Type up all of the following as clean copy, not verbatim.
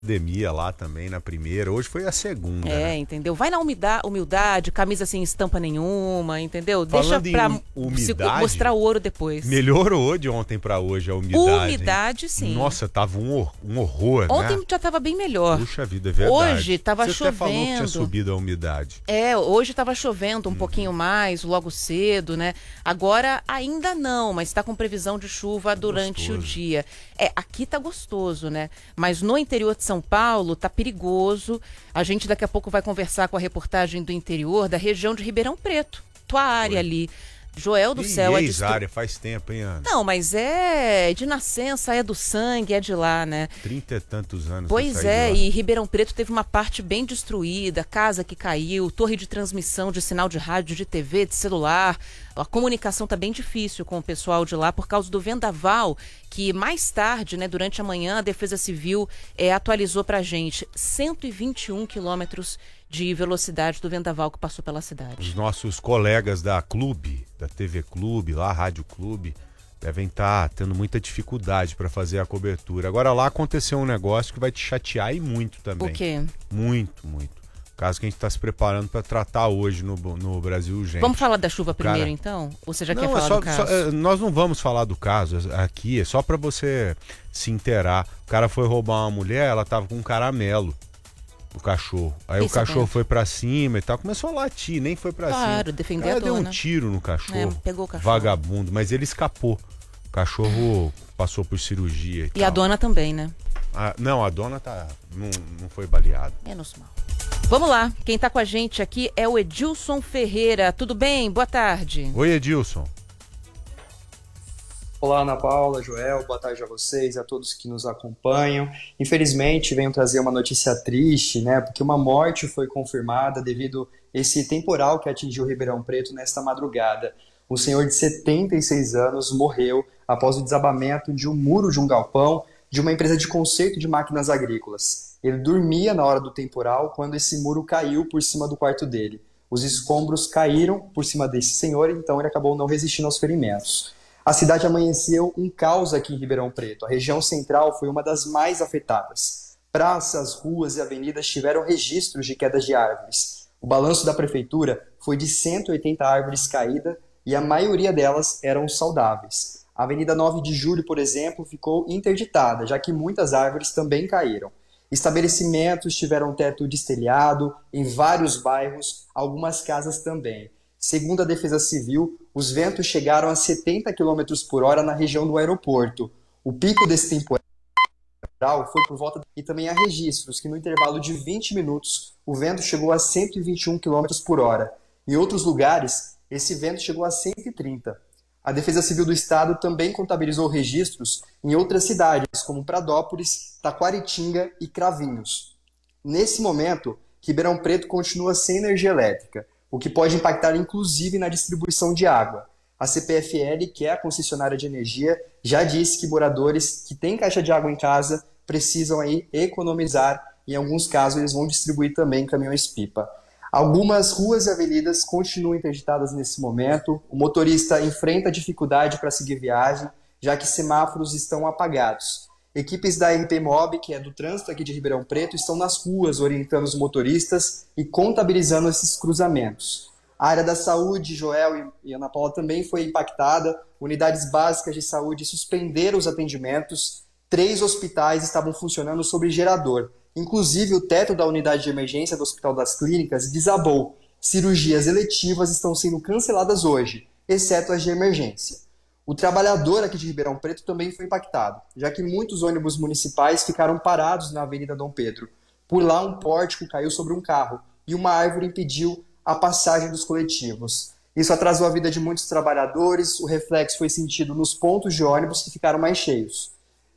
pandemia lá também na primeira, hoje foi a segunda, né? Entendeu? Vai na humildade, camisa sem estampa nenhuma, entendeu? Falando Deixa pra umidade, mostrar o ouro depois. melhorou de ontem pra hoje a umidade. Umidade, sim. Nossa, tava um horror, Ontem né? já tava bem melhor. Puxa vida, é verdade. Hoje tava Você chovendo. até falou que tinha subido a umidade. Hoje tava chovendo um pouquinho mais, logo cedo, né? Agora ainda não, mas tá com previsão de chuva durante o dia. Aqui tá gostoso, né? Mas no interior de São Paulo tá perigoso. A gente daqui a pouco vai conversar com a reportagem do interior da região de Ribeirão Preto, tua área ali. Joel do Céu. Ex-área, faz tempo, hein, Ana? Não, mas é de nascença, é do sangue, é de lá, né? 30 e tantos anos. Pois é, e Ribeirão Preto teve uma parte bem destruída, casa que caiu, torre de transmissão de sinal de rádio, de TV, de celular. A comunicação tá bem difícil com o pessoal de lá por causa do vendaval, que mais tarde, né, durante a manhã, a Defesa Civil atualizou pra gente 121 quilômetros de velocidade do vendaval que passou pela cidade. Os nossos colegas da Clube, da TV Clube, lá, Rádio Clube, devem estar tendo muita dificuldade para fazer a cobertura. Agora lá aconteceu um negócio que vai te chatear e muito também. O quê? Muito, muito. Caso que a gente está se preparando para tratar hoje no Brasil Urgente. Vamos falar da chuva primeiro, então? Ou você já quer falar do caso? Nós não vamos falar do caso aqui, é só para você se inteirar. O cara foi roubar uma mulher, ela tava com um caramelo. O cachorro. Aí o cachorro foi pra cima e tal. Começou a latir, nem foi pra cima. Claro, defender a ela dona. deu um tiro no cachorro. Pegou o cachorro. Vagabundo, mas ele escapou. O cachorro passou por cirurgia e tal. E a dona também, né? Não, a dona não foi baleada. Menos mal. Vamos lá, quem tá com a gente aqui é o Edilson Ferreira. Tudo bem? Boa tarde. Oi, Edilson. Olá, Ana Paula, Joel, boa tarde a vocês e a todos que nos acompanham. Infelizmente, venho trazer uma notícia triste, né? Porque uma morte foi confirmada devido a esse temporal que atingiu Ribeirão Preto nesta madrugada. Um senhor de 76 anos morreu após o desabamento de um muro de um galpão de uma empresa de conserto de máquinas agrícolas. Ele dormia na hora do temporal quando esse muro caiu por cima do quarto dele. Os escombros caíram por cima desse senhor, então ele acabou não resistindo aos ferimentos. A cidade amanheceu um caos aqui em Ribeirão Preto. A região central foi uma das mais afetadas. Praças, ruas e avenidas tiveram registros de quedas de árvores. O balanço da prefeitura foi de 180 árvores caídas e a maioria delas eram saudáveis. A Avenida 9 de Julho, por exemplo, ficou interditada, já que muitas árvores também caíram. Estabelecimentos tiveram teto destelhado em vários bairros, algumas casas também. Segundo a Defesa Civil, os ventos chegaram a 70 km por hora na região do aeroporto. O pico desse temporal foi por volta... E também há registros que no intervalo de 20 minutos o vento chegou a 121 km por hora. Em outros lugares, esse vento chegou a 130. A Defesa Civil do Estado também contabilizou registros em outras cidades, como Pradópolis, Taquaritinga e Cravinhos. Nesse momento, Ribeirão Preto continua sem energia elétrica, o que pode impactar inclusive na distribuição de água. A CPFL, que é a concessionária de energia, já disse que moradores que têm caixa de água em casa precisam aí economizar. Em alguns casos, eles vão distribuir também caminhões-pipa. Algumas ruas e avenidas continuam interditadas nesse momento. O motorista enfrenta dificuldade para seguir viagem, já que semáforos estão apagados. Equipes da RP Mob, que é do trânsito aqui de Ribeirão Preto, estão nas ruas orientando os motoristas e contabilizando esses cruzamentos. A área da saúde, Joel e Ana Paula, também foi impactada. Unidades básicas de saúde suspenderam os atendimentos. 3 hospitais estavam funcionando sobre gerador. Inclusive, o teto da unidade de emergência do Hospital das Clínicas desabou. Cirurgias eletivas estão sendo canceladas hoje, exceto as de emergência. O trabalhador aqui de Ribeirão Preto também foi impactado, já que muitos ônibus municipais ficaram parados na Avenida Dom Pedro. Por lá, um pórtico caiu sobre um carro e uma árvore impediu a passagem dos coletivos. Isso atrasou a vida de muitos trabalhadores, o reflexo foi sentido nos pontos de ônibus que ficaram mais cheios.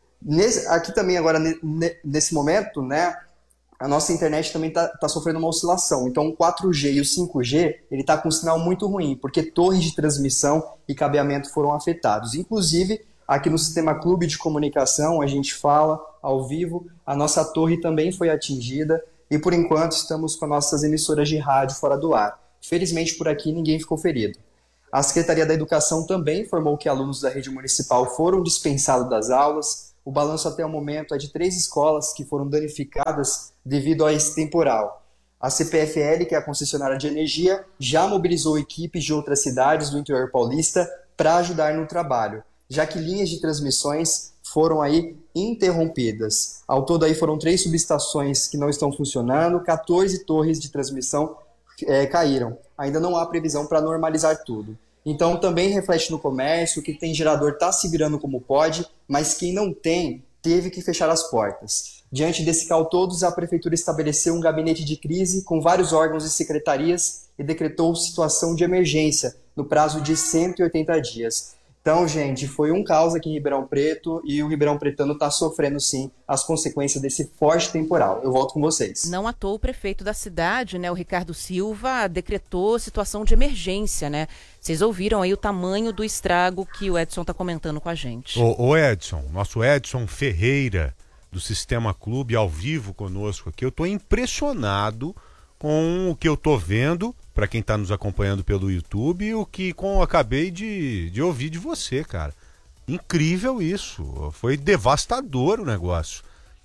Aqui também agora, nesse momento, né, a nossa internet também está sofrendo uma oscilação. Então o 4G e o 5G está com um sinal muito ruim, porque torres de transmissão e cabeamento foram afetados. Inclusive, aqui no Sistema Clube de Comunicação, a gente fala ao vivo, a nossa torre também foi atingida e por enquanto estamos com as nossas emissoras de rádio fora do ar. Felizmente por aqui ninguém ficou ferido. A Secretaria da Educação também informou que alunos da rede municipal foram dispensados das aulas. O balanço até o momento é de 3 escolas que foram danificadas devido a esse temporal. A CPFL, que é a concessionária de energia, já mobilizou equipes de outras cidades do interior paulista para ajudar no trabalho, já que linhas de transmissões foram aí interrompidas. Ao todo aí foram 3 subestações que não estão funcionando, 14 torres de transmissão caíram. Ainda não há previsão para normalizar tudo. Então também reflete no comércio, que tem gerador está se virando como pode, mas quem não tem teve que fechar as portas. Diante desse caos todos, a prefeitura estabeleceu um gabinete de crise com vários órgãos e secretarias e decretou situação de emergência no prazo de 180 dias. Então, gente, foi um caos aqui em Ribeirão Preto e o Ribeirão Pretano está sofrendo, sim, as consequências desse forte temporal. Eu volto com vocês. Não à toa o prefeito da cidade, né, o Ricardo Silva, decretou situação de emergência, né? Vocês ouviram aí o tamanho do estrago que o Edson está comentando com a gente. Ô Edson, nosso Edson Ferreira, do Sistema Clube, ao vivo conosco aqui. Eu estou impressionado com o que eu estou vendo, para quem está nos acompanhando pelo YouTube, e o que acabei de ouvir de você, cara. Incrível isso. Foi devastador o negócio.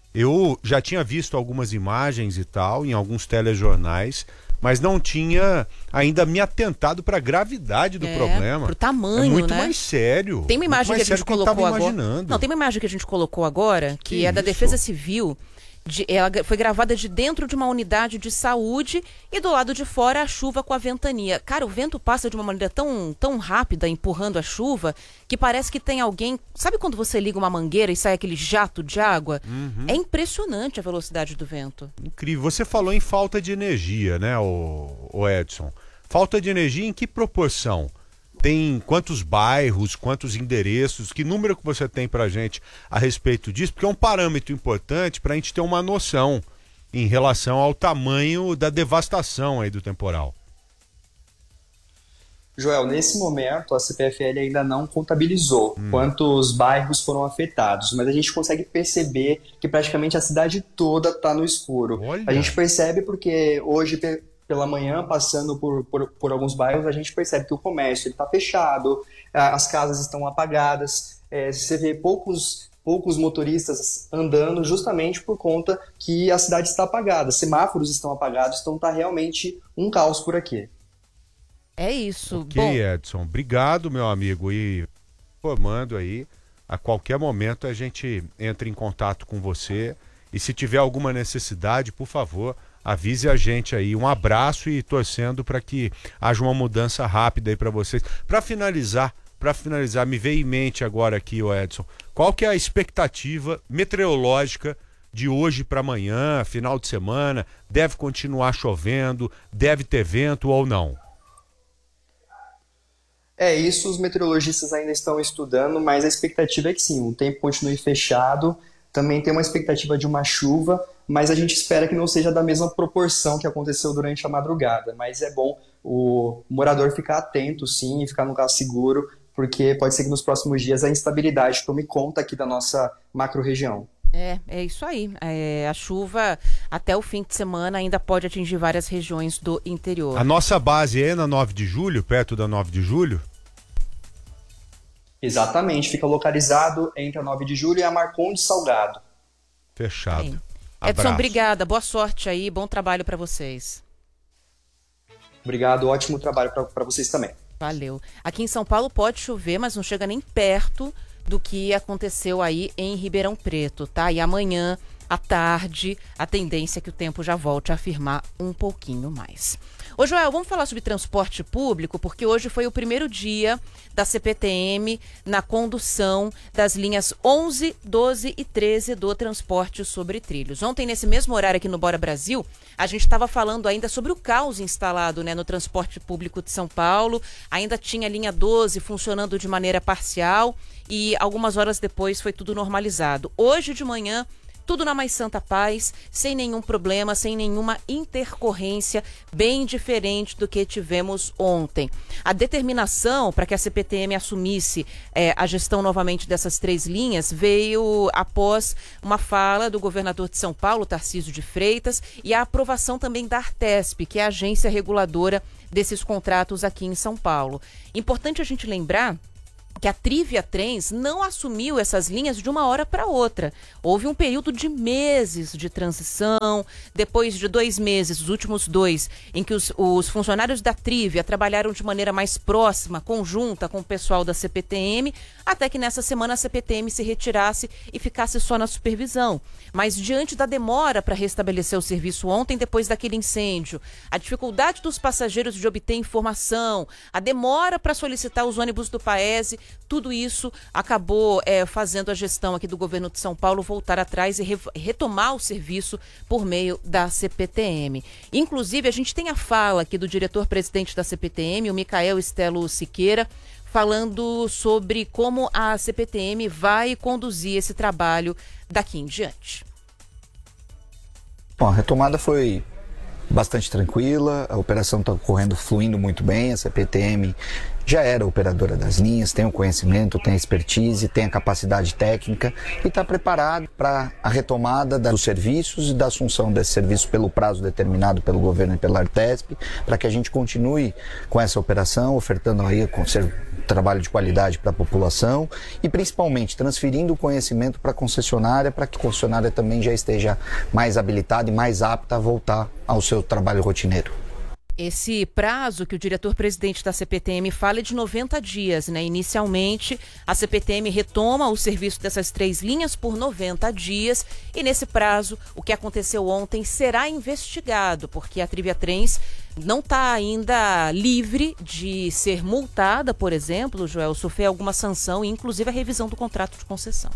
Eu já tinha visto algumas imagens e tal, em alguns telejornais, mas não tinha ainda me atentado para a gravidade do problema. Pro tamanho, é muito né? mais sério. Tem uma imagem que a gente colocou agora. Não, tem uma imagem que a gente colocou agora, que é da Defesa Civil. Ela foi gravada de dentro de uma unidade de saúde e do lado de fora a chuva com a ventania. Cara, o vento passa de uma maneira tão rápida, empurrando a chuva, que parece que tem alguém... Sabe quando você liga uma mangueira e sai aquele jato de água? Uhum. É impressionante a velocidade do vento. Incrível. Você falou em falta de energia, né, o Edson? Falta de energia em que proporção? Tem quantos bairros, quantos endereços, que número que você tem pra gente a respeito disso? Porque é um parâmetro importante pra gente ter uma noção em relação ao tamanho da devastação aí do temporal. Joel, nesse momento a CPFL ainda não contabilizou quantos bairros foram afetados, mas a gente consegue perceber que praticamente a cidade toda está no escuro. Olha. A gente percebe porque hoje... Pela manhã, passando por alguns bairros, a gente percebe que o comércio está fechado, as casas estão apagadas, você vê poucos motoristas andando justamente por conta que a cidade está apagada, semáforos estão apagados, então está realmente um caos por aqui. É isso. Ok, bom, Edson, obrigado, meu amigo, e informando aí, a qualquer momento a gente entra em contato com você, e se tiver alguma necessidade, por favor, avise a gente aí. Um abraço e torcendo para que haja uma mudança rápida aí para vocês. Para finalizar, me veio em mente agora aqui, o Edson, qual que é a expectativa meteorológica de hoje para amanhã, final de semana? Deve continuar chovendo? Deve ter vento ou não? Isso os meteorologistas ainda estão estudando, mas a expectativa é que sim, o tempo continue fechado. Também tem uma expectativa de uma chuva, mas a gente espera que não seja da mesma proporção que aconteceu durante a madrugada. Mas é bom o morador ficar atento, sim, e ficar num lugar seguro, porque pode ser que nos próximos dias a instabilidade tome conta aqui da nossa macro-região. É isso aí. A chuva até o fim de semana ainda pode atingir várias regiões do interior. A nossa base é na 9 de julho, perto da 9 de julho? Exatamente, fica localizado entre a 9 de julho e a Marcondes Salgado. Fechado. Edson, obrigada, boa sorte aí, bom trabalho para vocês. Obrigado, ótimo trabalho para vocês também. Valeu. Aqui em São Paulo pode chover, mas não chega nem perto do que aconteceu aí em Ribeirão Preto, tá? E amanhã, à tarde, a tendência é que o tempo já volte a firmar um pouquinho mais. Ô Joel, vamos falar sobre transporte público, porque hoje foi o primeiro dia da CPTM na condução das linhas 11, 12 e 13 do transporte sobre trilhos. Ontem, nesse mesmo horário aqui no Bora Brasil, a gente estava falando ainda sobre o caos instalado, né, no transporte público de São Paulo. Ainda tinha a linha 12 funcionando de maneira parcial e algumas horas depois foi tudo normalizado. Hoje de manhã, tudo na mais santa paz, sem nenhum problema, sem nenhuma intercorrência, bem diferente do que tivemos ontem. A determinação para que a CPTM assumisse a gestão novamente dessas 3 linhas veio após uma fala do governador de São Paulo, Tarcísio de Freitas, e a aprovação também da Artesp, que é a agência reguladora desses contratos aqui em São Paulo. Importante a gente lembrar que a Trivia Trens não assumiu essas linhas de uma hora para outra. Houve um período de meses de transição, depois de 2 meses, os últimos 2, em que os funcionários da Trivia trabalharam de maneira mais próxima, conjunta com o pessoal da CPTM, até que nessa semana a CPTM se retirasse e ficasse só na supervisão. Mas diante da demora para restabelecer o serviço ontem, depois daquele incêndio, a dificuldade dos passageiros de obter informação, a demora para solicitar os ônibus do Paese, tudo isso acabou fazendo a gestão aqui do governo de São Paulo voltar atrás e retomar o serviço por meio da CPTM. Inclusive, a gente tem a fala aqui do diretor-presidente da CPTM, o Micael Estelo Siqueira, falando sobre como a CPTM vai conduzir esse trabalho daqui em diante. Bom, a retomada foi bastante tranquila, a operação está ocorrendo, fluindo muito bem, a CPTM já era operadora das linhas, tem o conhecimento, tem a expertise, tem a capacidade técnica e está preparado para a retomada dos serviços e da assunção desse serviço pelo prazo determinado pelo governo e pela Artesp, para que a gente continue com essa operação, ofertando aí trabalho de qualidade para a população e principalmente transferindo o conhecimento para a concessionária, para que a concessionária também já esteja mais habilitada e mais apta a voltar ao seu trabalho rotineiro. Esse prazo que o diretor-presidente da CPTM fala é de 90 dias, né? Inicialmente, a CPTM retoma o serviço dessas 3 linhas por 90 dias e nesse prazo, o que aconteceu ontem será investigado, porque a Trivia Trens não está ainda livre de ser multada, por exemplo, Joel, sofrer alguma sanção, inclusive a revisão do contrato de concessão.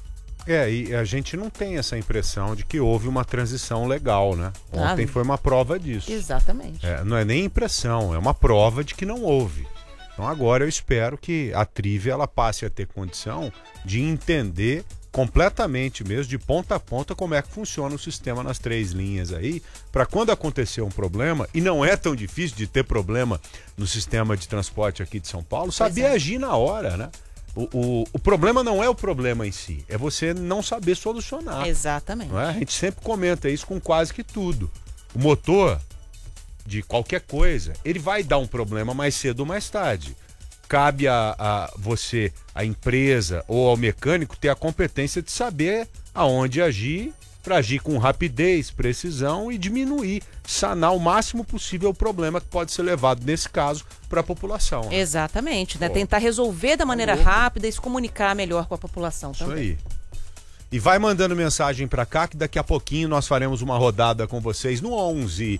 E a gente não tem essa impressão de que houve uma transição legal, né? Ontem foi uma prova disso. Exatamente. Não é nem impressão, é uma prova de que não houve. Então agora eu espero que a Trivia ela passe a ter condição de entender completamente mesmo, de ponta a ponta, como é que funciona o sistema nas 3 linhas aí, para quando acontecer um problema, e não é tão difícil de ter problema no sistema de transporte aqui de São Paulo, saber agir na hora, né? O problema não é o problema em si, é você não saber solucionar. Exatamente. Não é? A gente sempre comenta isso com quase que tudo. O motor de qualquer coisa, ele vai dar um problema mais cedo ou mais tarde. Cabe a você, a empresa ou ao mecânico ter a competência de saber aonde agir, para agir com rapidez, precisão e diminuir, sanar o máximo possível o problema que pode ser levado, nesse caso, para a população. Né? Exatamente, né? Tentar resolver da maneira rápida e se comunicar melhor com a população também. Isso aí. E vai mandando mensagem para cá que daqui a pouquinho nós faremos uma rodada com vocês no 11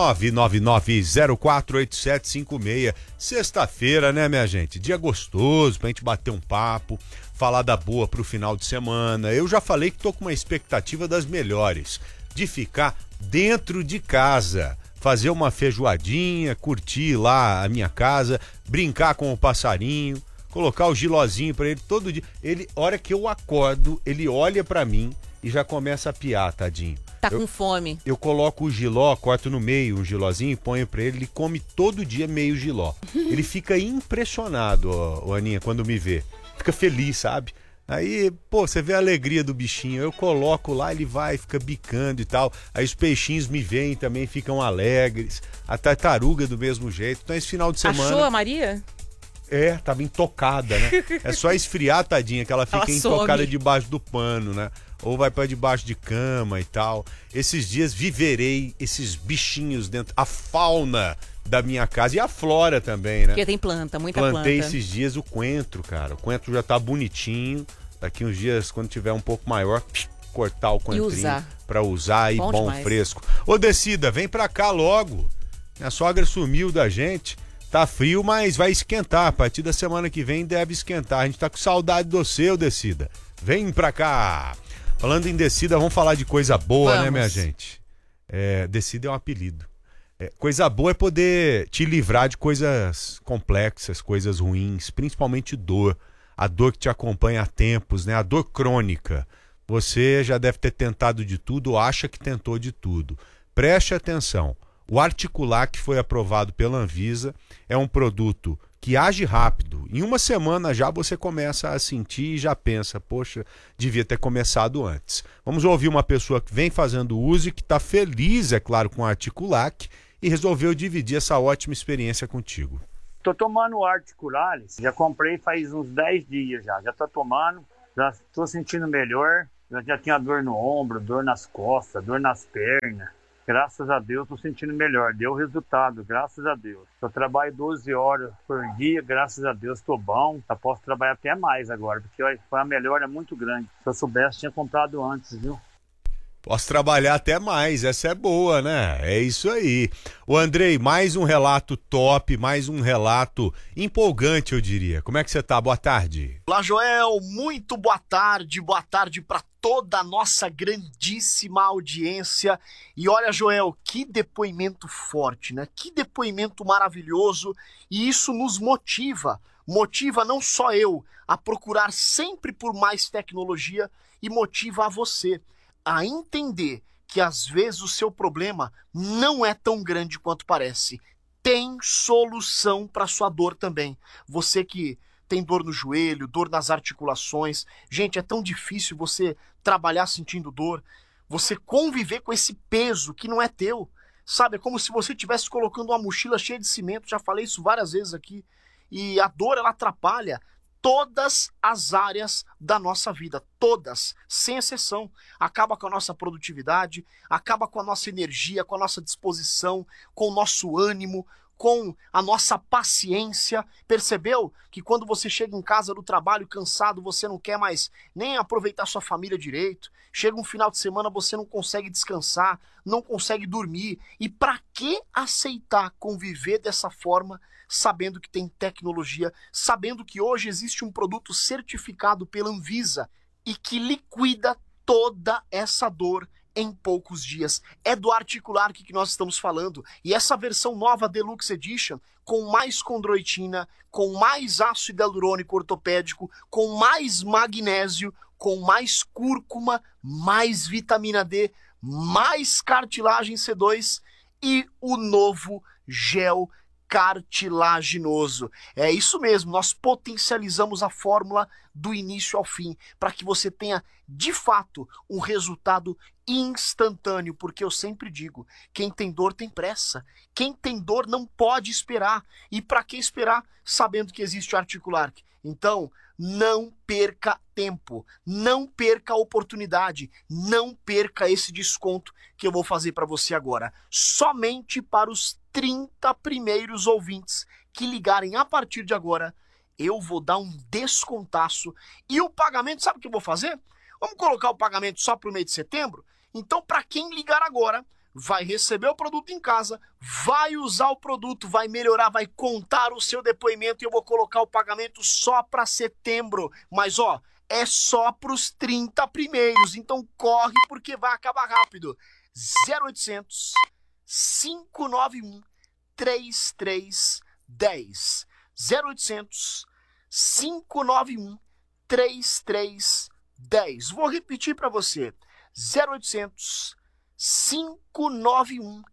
999048756. Sexta-feira, né, minha gente? Dia gostoso pra gente bater um papo, falar da boa pro final de semana. Eu já falei que tô com uma expectativa das melhores, de ficar dentro de casa, fazer uma feijoadinha, curtir lá a minha casa, brincar com o passarinho, colocar o gilozinho pra ele todo dia. Ele, hora que eu acordo, ele olha pra mim e já começa a piar, tadinho. Tá com fome. Eu coloco o giló, corto no meio um gilozinho e ponho pra ele come todo dia meio giló. Ele fica impressionado, ó, Aninha, quando me vê. Fica feliz, sabe? Aí, pô, você vê a alegria do bichinho. Eu coloco lá, ele vai, fica bicando e tal. Aí os peixinhos me veem também, ficam alegres. A tartaruga do mesmo jeito. Então esse final de semana... Achou a Maria? Tava intocada, né? É só esfriar, tadinha, que ela fica intocada debaixo do pano, né? Ou vai pra debaixo de cama e tal. Esses dias viverei esses bichinhos dentro, a fauna da minha casa e a flora também, né? Porque tem planta, muita planta. Plantei esses dias o coentro, cara. O coentro já tá bonitinho. Daqui uns dias, quando tiver um pouco maior, cortar o coentrinho pra usar e bom fresco. Ô, Decida, vem pra cá logo. Minha sogra sumiu da gente. Tá frio, mas vai esquentar. A partir da semana que vem deve esquentar. A gente tá com saudade do seu, Decida. Vem pra cá. Falando em Decida, vamos falar de coisa boa, né, minha gente? Decida é um apelido. Coisa boa é poder te livrar de coisas complexas, coisas ruins, principalmente dor. A dor que te acompanha há tempos, né? A dor crônica. Você já deve ter tentado de tudo ou acha que tentou de tudo. Preste atenção. O Articulac foi aprovado pela Anvisa, é um produto que age rápido. Em uma semana já você começa a sentir e já pensa, poxa, devia ter começado antes. Vamos ouvir uma pessoa que vem fazendo uso e que está feliz, é claro, com o Articulac e resolveu dividir essa ótima experiência contigo. Tô tomando o Articulares, já comprei faz uns 10 dias já tô tomando, já tô sentindo melhor, já tinha dor no ombro, dor nas costas, dor nas pernas. Graças a Deus tô sentindo melhor, deu resultado, graças a Deus. Eu trabalho 12 horas por dia, graças a Deus tô bom, eu posso trabalhar até mais agora, porque foi uma melhora muito grande. Se eu soubesse, tinha comprado antes, viu? Posso trabalhar até mais, essa é boa, né? É isso aí. O Andrei, mais um relato top, mais um relato empolgante, eu diria. Como é que você tá? Boa tarde. Olá, Joel, muito boa tarde para toda a nossa grandíssima audiência. E olha, Joel, que depoimento forte, né? Que depoimento maravilhoso, e isso nos motiva não só eu a procurar sempre por mais tecnologia, e motiva a você a entender que às vezes o seu problema não é tão grande quanto parece. Tem solução para sua dor também. Você que tem dor no joelho, dor nas articulações. Gente, é tão difícil você trabalhar sentindo dor, você conviver com esse peso que não é teu. Sabe, é como se você estivesse colocando uma mochila cheia de cimento, já falei isso várias vezes aqui. E a dor, ela atrapalha todas as áreas da nossa vida, todas, sem exceção. Acaba com a nossa produtividade, acaba com a nossa energia, com a nossa disposição, com o nosso ânimo, com a nossa paciência. Percebeu que quando você chega em casa do trabalho cansado, você não quer mais nem aproveitar sua família direito? Chega um final de semana, você não consegue descansar, não consegue dormir. E para que aceitar conviver dessa forma, sabendo que tem tecnologia, sabendo que hoje existe um produto certificado pela Anvisa e que liquida toda essa dor em poucos dias? É do Articular que nós estamos falando. E essa versão nova Deluxe Edition, com mais condroitina, com mais ácido hialurônico ortopédico, com mais magnésio, com mais cúrcuma, mais vitamina D, mais cartilagem C2 e o novo gel cartilaginoso. É isso mesmo, nós potencializamos a fórmula do início ao fim, para que você tenha, de fato, um resultado instantâneo, porque eu sempre digo, quem tem dor tem pressa, quem tem dor não pode esperar, e para que esperar, sabendo que existe o Articular? Então, não perca tempo, não perca a oportunidade, não perca esse desconto que eu vou fazer para você agora, somente para os 30 primeiros ouvintes que ligarem a partir de agora. Eu vou dar um descontaço. E o pagamento, sabe o que eu vou fazer? Vamos colocar o pagamento só para o mês de setembro? Então, para quem ligar agora, vai receber o produto em casa, vai usar o produto, vai melhorar, vai contar o seu depoimento, e eu vou colocar o pagamento só para setembro. Mas, ó, é só para os 30 primeiros. Então, corre, porque vai acabar rápido. 0800 591 3310. 0800 591 3310. Vou repetir para você. 0800 591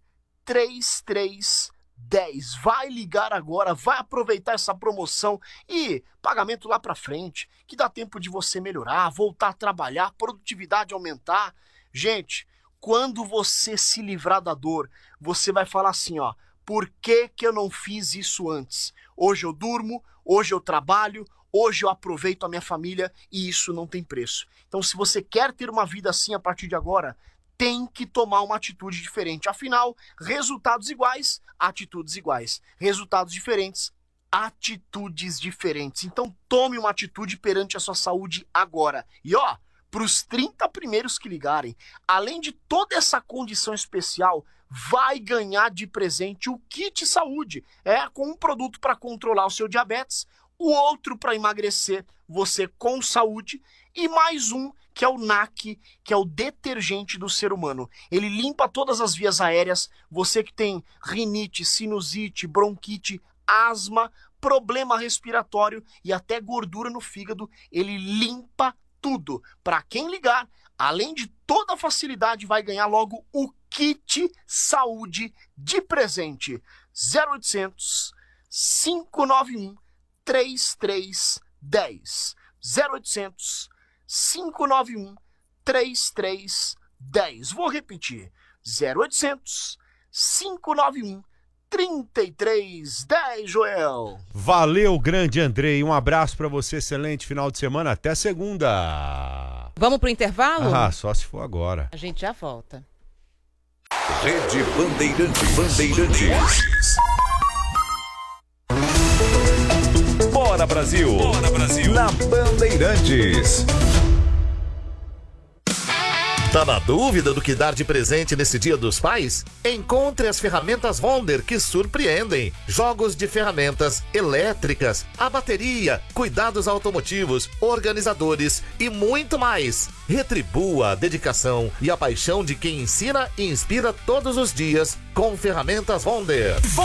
3310. Vai ligar agora, vai aproveitar essa promoção e pagamento lá para frente, que dá tempo de você melhorar, voltar a trabalhar, produtividade aumentar. Gente, quando você se livrar da dor, você vai falar assim, ó: por que eu não fiz isso antes? Hoje eu durmo, hoje eu trabalho, hoje eu aproveito a minha família, e isso não tem preço. Então, se você quer ter uma vida assim a partir de agora, tem que tomar uma atitude diferente. Afinal, resultados iguais, atitudes iguais. Resultados diferentes, atitudes diferentes. Então, tome uma atitude perante a sua saúde agora. E ó, para os 30 primeiros que ligarem, além de toda essa condição especial, vai ganhar de presente o kit saúde. Com um produto para controlar o seu diabetes, o outro para emagrecer, você com saúde, e mais um que é o NAC, que é o detergente do ser humano. Ele limpa todas as vias aéreas. Você que tem rinite, sinusite, bronquite, asma, problema respiratório e até gordura no fígado, ele limpa tudo. Para quem ligar, além de toda a facilidade, vai ganhar logo o kit saúde de presente. 0800 591 3310. 0800 591 3310. Vou repetir. 0800 591 3310, Joel. Valeu, grande Andrei. Um abraço pra você, excelente final de semana. Até segunda. Vamos pro intervalo? Só se for agora. A gente já volta. Rede Bandeirantes. Bora Brasil. Na Bandeirantes. Tá na dúvida do que dar de presente nesse Dia dos Pais? Encontre as ferramentas Wonder que surpreendem. Jogos de ferramentas elétricas, a bateria, cuidados automotivos, organizadores e muito mais. Retribua a dedicação e a paixão de quem ensina e inspira todos os dias com ferramentas Wonder.